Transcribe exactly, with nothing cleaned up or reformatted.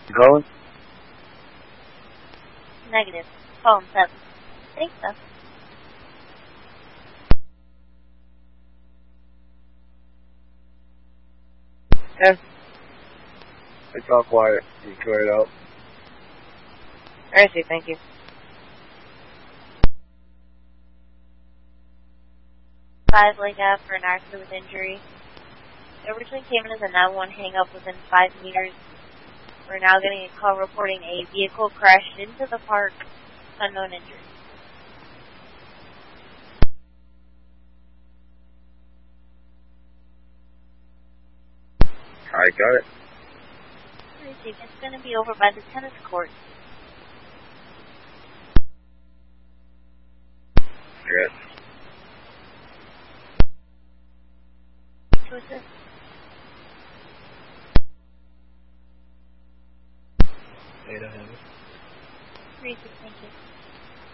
You calling? Negative. Phone seven. I think so. Yeah. It's all quiet. You clear it out. I see, thank you. Five leg up for an accident with injury. It originally came in as a nine one hang up within five meters. We're now getting a call reporting a vehicle crashed into the park. Unknown injury. I got it. It's going to be over by the tennis court. Yes. To assist. Ada have it. Three, six, thank you.